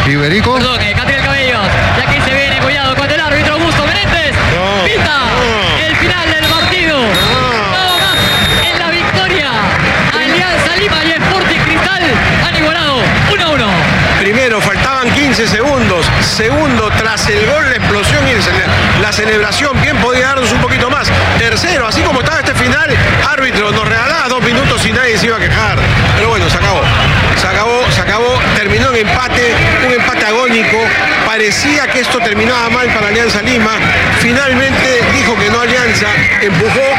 Iberico. Perdón, Catriel Cabello. Y aquí se viene cuidado con el árbitro Augusto Menéndez. Pita el final del partido. Nada más en la victoria. Alianza Lima y Sporting Cristal han igualado 1-1. Primero, faltaban 15 segundos. Segundo, tras el gol, la explosión y la celebración. Bien podía darnos un poquito más. Tercero, así como estaba este final, árbitro, nos regalaba 2 minutos y nadie se iba a quejar. Pero bueno, se acabó. Terminó en empate, un empate agónico. Parecía que esto terminaba mal para Alianza Lima. Finalmente dijo que no Alianza, empujó.